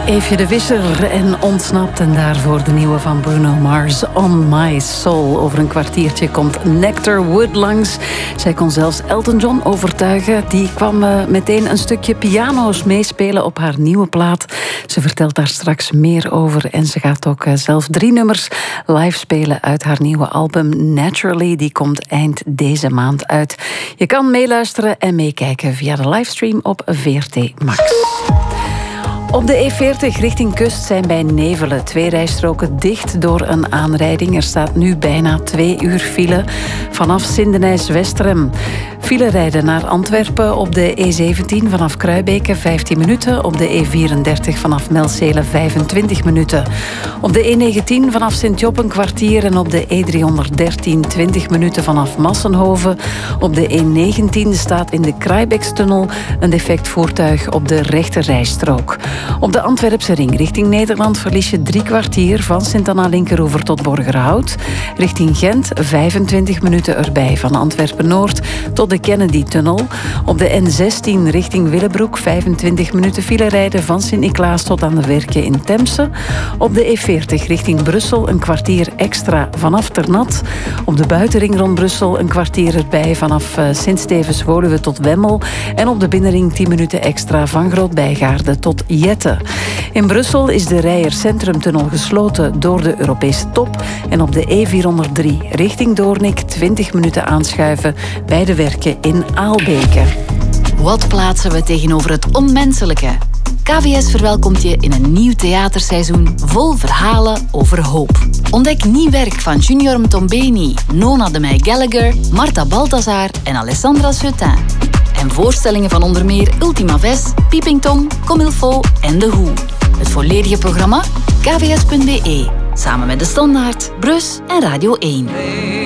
Eefje de Visser en Ontsnapt. En daarvoor de nieuwe van Bruno Mars, On My Soul. Over een kwartiertje komt Nectar Wood langs. Zij kon zelfs Elton John overtuigen. Die kwam meteen een stukje piano's meespelen op haar nieuwe plaat. Ze vertelt daar straks meer over. En ze gaat ook zelf 3 nummers live spelen uit haar nieuwe album Naturally. Die komt eind deze maand uit. Je kan meeluisteren en meekijken via de livestream op VRT Max. Op de E40 richting kust zijn bij Nevelen 2 rijstroken dicht door een aanrijding. Er staat nu bijna 2 uur file vanaf Sindenijs-Westerem. File rijden naar Antwerpen op de E17 vanaf Kruibeke 15 minuten. Op de E34 vanaf Melcelen 25 minuten. Op de E19 vanaf Sint-Job een kwartier en op de E313 20 minuten vanaf Massenhoven. Op de E19 staat in de Kraaibeekstunnel een defect voertuig op de rechter rijstrook. Op de Antwerpse ring richting Nederland verlies je 3 kwartier van Sint-Anna-Linkeroever tot Borgerhout. Richting Gent 25 minuten erbij van Antwerpen-Noord tot de Kennedy-tunnel. Op de N16 richting Willebroek 25 minuten file rijden van Sint-Niklaas tot aan de Werken in Temse. Op de E40 richting Brussel een kwartier extra vanaf Ternat. Op de buitenring rond Brussel een kwartier erbij vanaf Sint-Stevens-Woluwe tot Wemmel. En op de binnenring 10 minuten extra van Groot-Bijgaarde tot Jette. In Brussel is de Reijer Centrumtunnel gesloten door de Europese top. En op de E403 richting Doornik 20 minuten aanschuiven bij de Werken in Aalbeke. Wat plaatsen we tegenover het onmenselijke? KVS verwelkomt je in een nieuw theaterseizoen vol verhalen over hoop. Ontdek nieuw werk van Junior Mtombeni, Nona de Meij Gallagher, Marta Balthazar en Alessandra Seutin. En voorstellingen van onder meer Ultima Ves, Peeping Tom, Comme il faut en The Who. Het volledige programma? kvs.be. Samen met De Standaard, Brus en Radio 1.